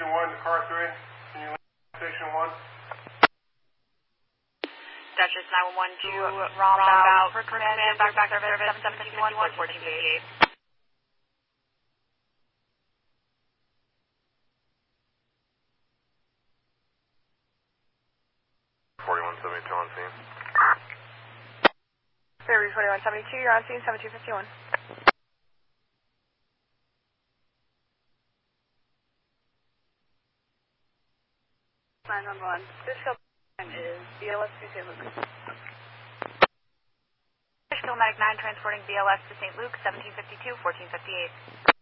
Station 1, the car 3. Can you land Station 1? Dutchess 911 to roundabout for command back service 7751 1458. 4172 on scene. Fairview 4172, you're on scene 7251. 911. This time is BLS to St. Luke. Kilmatic 9 transporting BLS to St. Luke 1752 1458.